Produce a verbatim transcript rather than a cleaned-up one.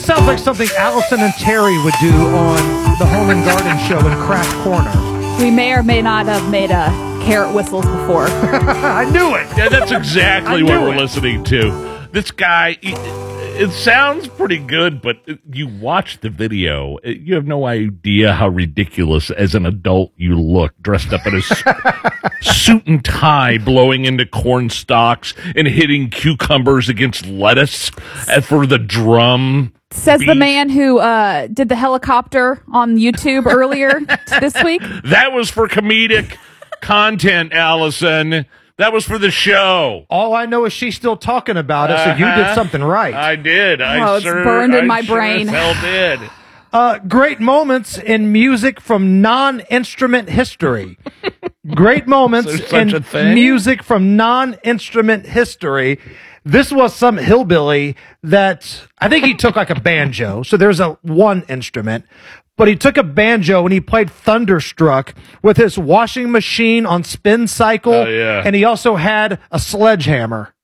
Sounds like something Allison and Terry would do on the Home and Garden Show in Craft Corner. We may or may not have made a carrot whistles before. I knew it. Yeah, that's exactly what we're it. listening to. This guy, he, it sounds pretty good, but you watch the video, you have no idea how ridiculous as an adult you look, dressed up in a suit and tie, blowing into corn stalks and hitting cucumbers against lettuce and for the drum. Says beat. the man who uh, did the helicopter on YouTube earlier this week. That was for comedic content, Allison. That was for the show. All I know is she's still talking about it, so you did something right. I did. I Oh, it's sure, burned in I my sure brain. as hell did. Uh, great moments in music from non-instrument history. Great moments Is there such a in thing? music from non-instrument history. This was some hillbilly that I think he took like a banjo. So there's a one instrument, but he took a banjo and he played Thunderstruck with his washing machine on spin cycle. Oh, yeah. And he also had a sledgehammer.